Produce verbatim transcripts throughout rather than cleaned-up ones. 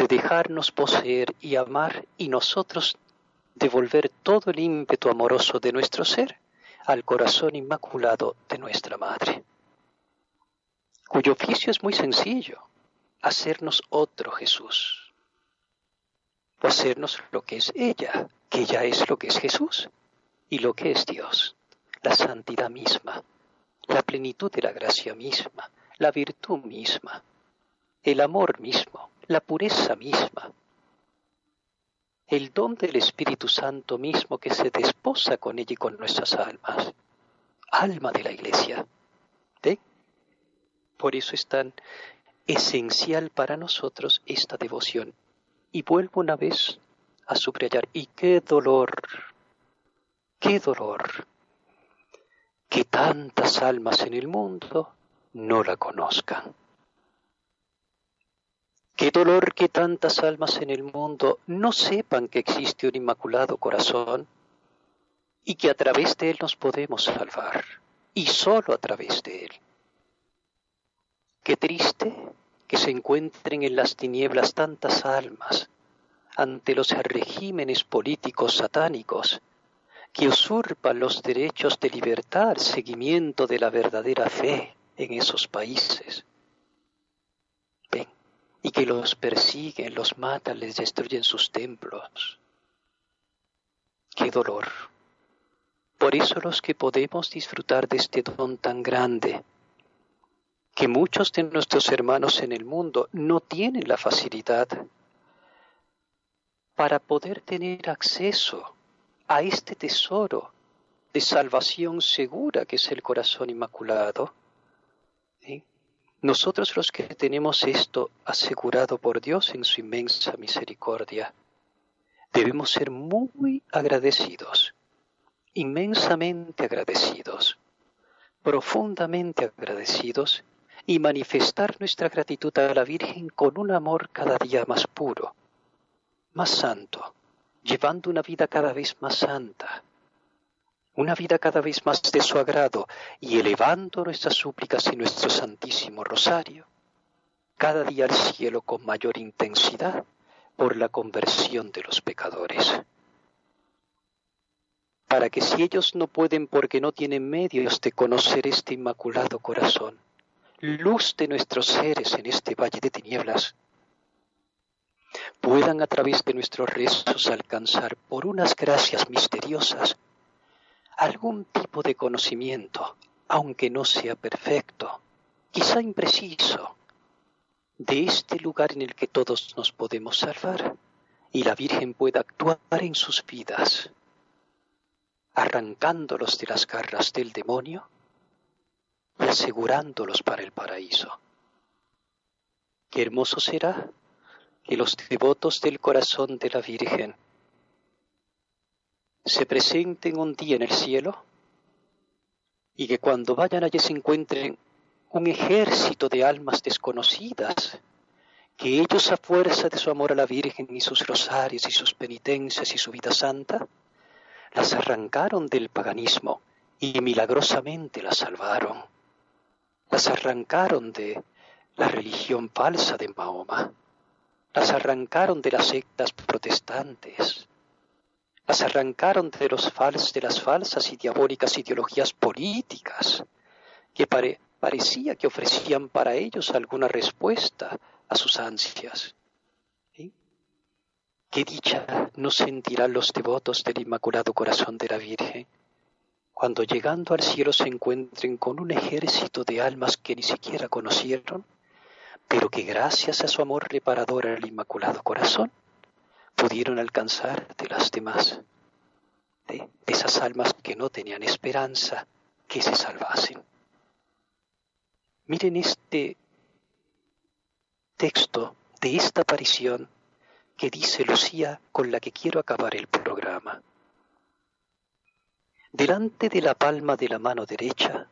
de dejarnos poseer y amar y nosotros devolver todo el ímpetu amoroso de nuestro ser al corazón inmaculado de nuestra Madre, cuyo oficio es muy sencillo: hacernos otro Jesús, o hacernos lo que es ella, que ya es lo que es Jesús y lo que es Dios, la santidad misma, la plenitud de la gracia misma, la virtud misma, el amor mismo, la pureza misma, el don del Espíritu Santo mismo que se desposa con ella y con nuestras almas, alma de la Iglesia. ¿Eh? Por eso es tan esencial para nosotros esta devoción. Y vuelvo una vez a subrayar, y qué dolor, qué dolor, que tantas almas en el mundo no la conozcan. Qué dolor que tantas almas en el mundo no sepan que existe un Inmaculado Corazón y que a través de él nos podemos salvar, y solo a través de él. Qué triste que se encuentren en las tinieblas tantas almas ante los regímenes políticos satánicos que usurpan los derechos de libertad, seguimiento de la verdadera fe en esos países. Ven, y que los persiguen, los matan, les destruyen sus templos. ¡Qué dolor! Por eso los que podemos disfrutar de este don tan grande, que muchos de nuestros hermanos en el mundo no tienen la facilidad para poder tener acceso a este tesoro de salvación segura que es el corazón inmaculado, ¿sí? Nosotros los que tenemos esto asegurado por Dios en su inmensa misericordia, debemos ser muy agradecidos, inmensamente agradecidos, profundamente agradecidos y manifestar nuestra gratitud a la Virgen con un amor cada día más puro, más santo, llevando una vida cada vez más santa, una vida cada vez más de su agrado y elevando nuestras súplicas y nuestro Santísimo Rosario, cada día al cielo con mayor intensidad por la conversión de los pecadores. Para que si ellos no pueden porque no tienen medios de conocer este Inmaculado Corazón, luz de nuestros seres en este valle de tinieblas, puedan a través de nuestros rezos alcanzar por unas gracias misteriosas algún tipo de conocimiento, aunque no sea perfecto, quizá impreciso, de este lugar en el que todos nos podemos salvar y la Virgen pueda actuar en sus vidas, arrancándolos de las garras del demonio y asegurándolos para el paraíso. Qué hermoso será que los devotos del corazón de la Virgen se presenten un día en el cielo y que cuando vayan allí se encuentren un ejército de almas desconocidas que ellos a fuerza de su amor a la Virgen y sus rosarios y sus penitencias y su vida santa las arrancaron del paganismo y milagrosamente las salvaron, las arrancaron de la religión falsa de Mahoma, las arrancaron de las sectas protestantes, las arrancaron de, los fals, de las falsas y diabólicas ideologías políticas que pare, parecía que ofrecían para ellos alguna respuesta a sus ansias. ¿Sí? ¿Qué dicha no sentirán los devotos del Inmaculado Corazón de la Virgen cuando llegando al cielo se encuentren con un ejército de almas que ni siquiera conocieron, pero que gracias a su amor reparador al Inmaculado Corazón pudieron alcanzar de las demás, de, de esas almas que no tenían esperanza que se salvasen? Miren este texto de esta aparición que dice Lucía, con la que quiero acabar el programa. Delante de la palma de la mano derecha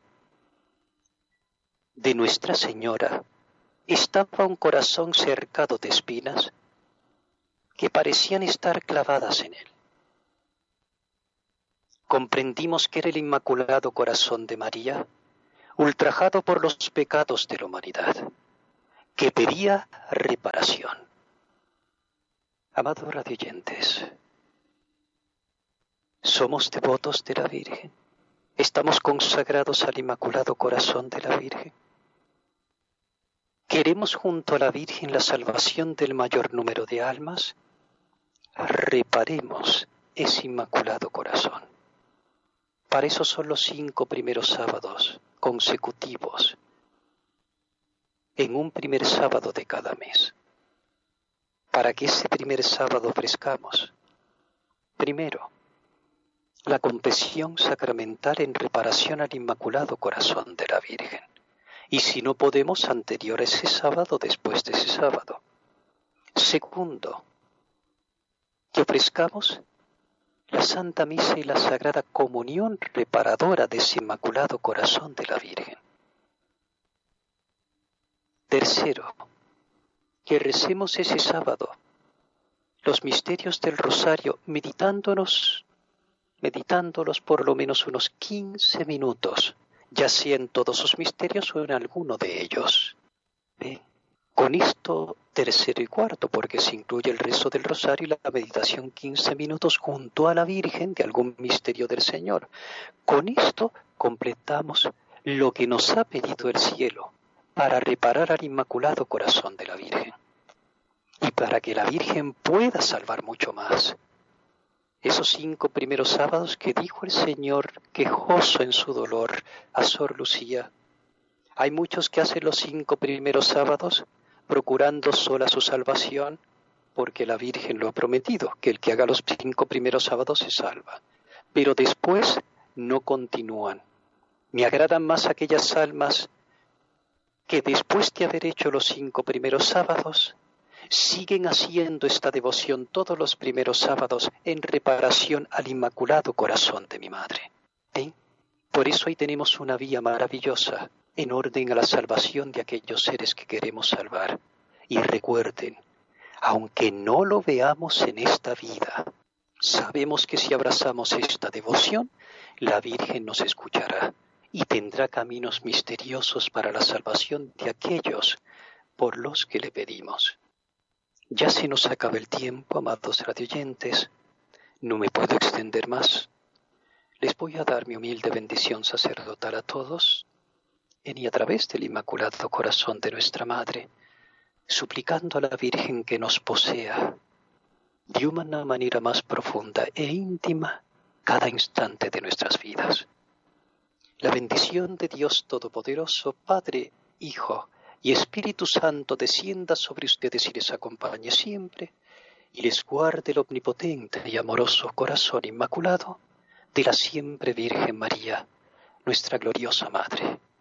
de Nuestra Señora estaba un corazón cercado de espinas que parecían estar clavadas en él. Comprendimos que era el Inmaculado Corazón de María, ultrajado por los pecados de la humanidad, que pedía reparación. Amados radioyentes, somos devotos de la Virgen. Estamos consagrados al Inmaculado Corazón de la Virgen. ¿Queremos junto a la Virgen la salvación del mayor número de almas? Reparemos ese Inmaculado Corazón. Para eso son los cinco primeros sábados consecutivos, en un primer sábado de cada mes. Para que ese primer sábado ofrezcamos, primero, la confesión sacramental en reparación al Inmaculado Corazón de la Virgen. Y si no podemos, anterior a ese sábado, después de ese sábado. Segundo, que ofrezcamos la Santa Misa y la Sagrada Comunión reparadora de ese Inmaculado Corazón de la Virgen. Tercero, que recemos ese sábado los misterios del Rosario meditándonos meditándolos por lo menos unos quince minutos, ya sea en todos sus misterios o en alguno de ellos. ¿Ven? Con esto, tercero y cuarto, porque se incluye el rezo del Rosario y la meditación quince minutos junto a la Virgen de algún misterio del Señor. Con esto completamos lo que nos ha pedido el cielo para reparar al Inmaculado Corazón de la Virgen y para que la Virgen pueda salvar mucho más. Esos cinco primeros sábados que dijo el Señor quejoso en su dolor a Sor Lucía. Hay muchos que hacen los cinco primeros sábados procurando sola su salvación, porque la Virgen lo ha prometido, que el que haga los cinco primeros sábados se salva. Pero después no continúan. Me agradan más aquellas almas que después de haber hecho los cinco primeros sábados, siguen haciendo esta devoción todos los primeros sábados en reparación al Inmaculado Corazón de mi Madre. ¿Eh? Por eso ahí tenemos una vía maravillosa en orden a la salvación de aquellos seres que queremos salvar. Y recuerden, aunque no lo veamos en esta vida, sabemos que si abrazamos esta devoción, la Virgen nos escuchará y tendrá caminos misteriosos para la salvación de aquellos por los que le pedimos. Ya se nos acaba el tiempo, amados radioyentes. No me puedo extender más. Les voy a dar mi humilde bendición sacerdotal a todos, en y a través del Inmaculado Corazón de nuestra Madre, suplicando a la Virgen que nos posea de una manera más profunda e íntima cada instante de nuestras vidas. La bendición de Dios Todopoderoso, Padre, Hijo y Espíritu Santo descienda sobre ustedes y les acompañe siempre, y les guarde el omnipotente y amoroso corazón inmaculado de la siempre Virgen María, nuestra gloriosa Madre.